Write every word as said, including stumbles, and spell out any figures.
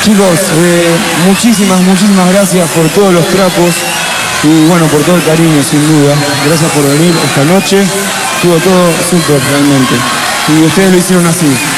Chicos, eh, muchísimas, muchísimas gracias por todos los trapos y bueno, por todo el cariño, sin duda. Gracias por venir esta noche. Estuvo todo súper realmente. Y ustedes lo hicieron así.